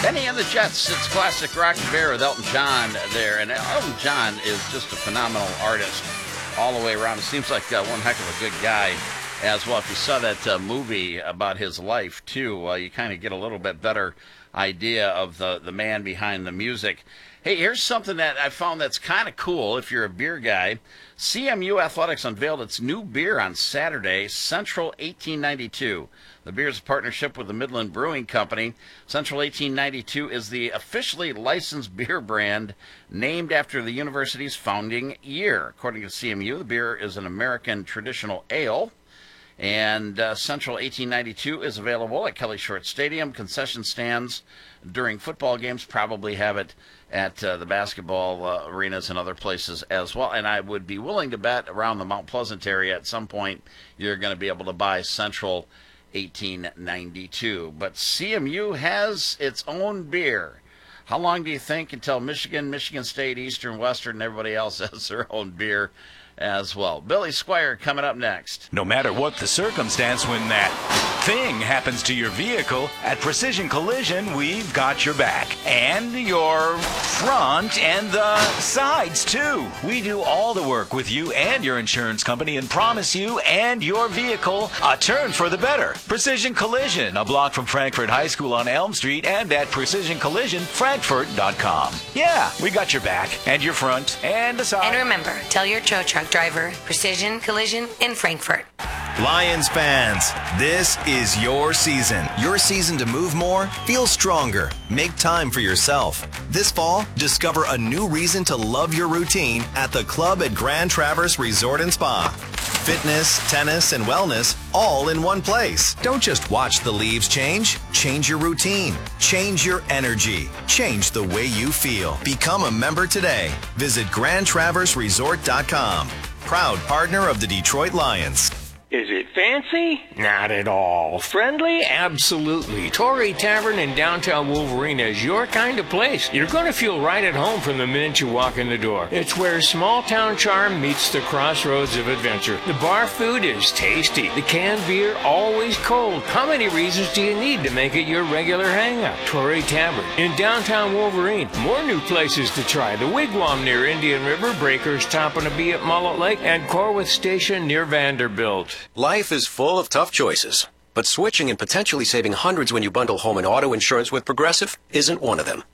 Benny and the Jets, it's classic rock and bear with Elton John there. And Elton John is just a phenomenal artist all the way around. It seems like one heck of a good guy as well. If you saw that movie about his life, too, you kind of get a little bit better idea of the man behind the music. Hey, here's something that I found that's kind of cool if you're a beer guy. CMU Athletics unveiled its new beer on Saturday, Central 1892. The beer is a partnership with the Midland Brewing Company. Central 1892 is the officially licensed beer brand named after the university's founding year. According to CMU, the beer is an American traditional ale. And Central 1892 is available at Kelly Short Stadium, concession stands during football games, probably have it at the basketball arenas and other places as well. And I would be willing to bet around the Mount Pleasant area at some point you're going to be able to buy Central 1892. But CMU has its own beer. How long do you think until Michigan State, Eastern, Western, and everybody else has their own beer as well? Billy Squire coming up next. No matter what the circumstance, when that thing happens to your vehicle, at Precision Collision, we've got your back. And your front and the sides, too. We do all the work with you and your insurance company and promise you and your vehicle a turn for the better. Precision Collision, a block from Frankfort High School on Elm Street and at precisioncollisionfrankfurt.com. Yeah, we got your back and your front and the side. And remember, tell your tow truck driver, Precision Collision in Frankfort. Lions fans, this is your season. Your season to move more, feel stronger, make time for yourself. This fall, discover a new reason to love your routine at the club at Grand Traverse Resort and Spa. Fitness, tennis, and wellness all in one place. Don't just watch the leaves change. Change your routine. Change your energy. Change the way you feel. Become a member today. Visit GrandTraverseResort.com. Proud partner of the Detroit Lions. Is it fancy? Not at all. Friendly? Absolutely. Torrey Tavern in downtown Wolverine is your kind of place. You're going to feel right at home from the minute you walk in the door. It's where small town charm meets the crossroads of adventure. The bar food is tasty. The canned beer always cold. How many reasons do you need to make it your regular hangout? Torrey Tavern in downtown Wolverine. More new places to try. The Wigwam near Indian River, Breakers Top and a Bee at Mullet Lake, and Corwith Station near Vanderbilt. Life is full of tough choices, but switching and potentially saving hundreds when you bundle home and auto insurance with Progressive isn't one of them.